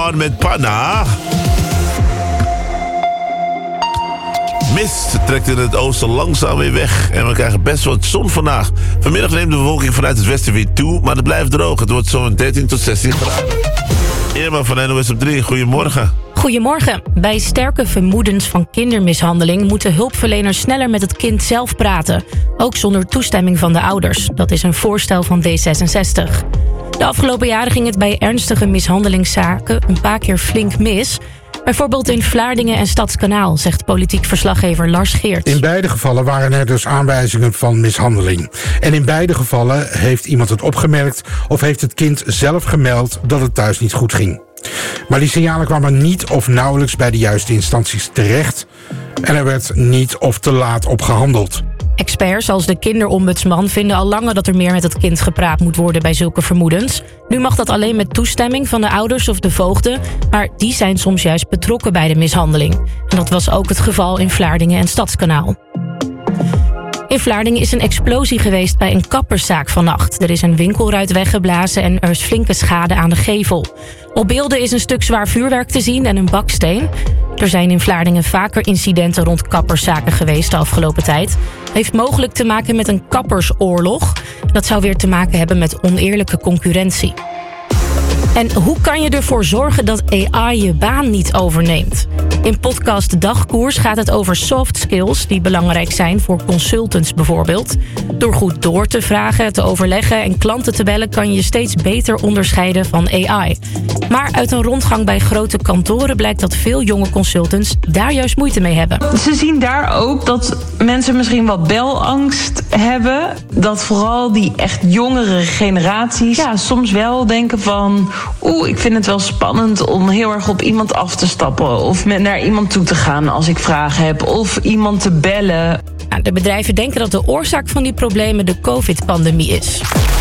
on met Panna. Mist trekt in het oosten langzaam weer weg. En we krijgen best wat zon vandaag. Vanmiddag neemt de bewolking vanuit het westen weer toe. Maar het blijft droog. Het wordt zo'n 13 tot 16 graden. Irma van NOS op 3, goedemorgen. Goedemorgen. Bij sterke vermoedens van kindermishandeling moeten hulpverleners sneller met het kind zelf praten. Ook zonder toestemming van de ouders. Dat is een voorstel van D66. De afgelopen jaren ging het bij ernstige mishandelingszaken een paar keer flink mis. Bijvoorbeeld in Vlaardingen en Stadskanaal, zegt politiek verslaggever Lars Geerts. In beide gevallen waren er dus aanwijzingen van mishandeling. En in beide gevallen heeft iemand het opgemerkt of heeft het kind zelf gemeld dat het thuis niet goed ging. Maar die signalen kwamen niet of nauwelijks bij de juiste instanties terecht. En er werd niet of te laat op gehandeld. Experts als de kinderombudsman vinden al langer dat er meer met het kind gepraat moet worden bij zulke vermoedens. Nu mag dat alleen met toestemming van de ouders of de voogden, maar die zijn soms juist betrokken bij de mishandeling. En dat was ook het geval in Vlaardingen en Stadskanaal. In Vlaardingen is een explosie geweest bij een kapperszaak vannacht. Er is een winkelruit weggeblazen en er is flinke schade aan de gevel. Op beelden is een stuk zwaar vuurwerk te zien en een baksteen. Er zijn in Vlaardingen vaker incidenten rond kapperszaken geweest de afgelopen tijd. Heeft mogelijk te maken met een kappersoorlog. Dat zou weer te maken hebben met oneerlijke concurrentie. En hoe kan je ervoor zorgen dat AI je baan niet overneemt? In podcast Dagkoers gaat het over soft skills die belangrijk zijn voor consultants bijvoorbeeld. Door goed door te vragen, te overleggen en klanten te bellen kan je je steeds beter onderscheiden van AI. Maar uit een rondgang bij grote kantoren blijkt dat veel jonge consultants daar juist moeite mee hebben. Ze zien daar ook dat mensen misschien wat belangst hebben. Dat vooral die echt jongere generaties soms wel denken van ik vind het wel spannend om heel erg op iemand af te stappen of naar iemand toe te gaan als ik vragen heb of iemand te bellen. De bedrijven denken dat de oorzaak van die problemen de COVID-pandemie is.